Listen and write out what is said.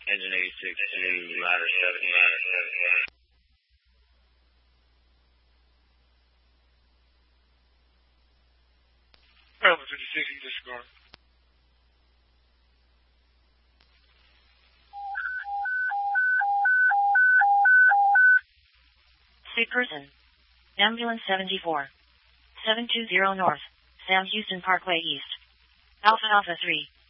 Engine 86 to ladder 7. Element 56, you disregard. Sick person. Ambulance 74. 720 North, Sam Houston Parkway East. Alpha Alpha 3.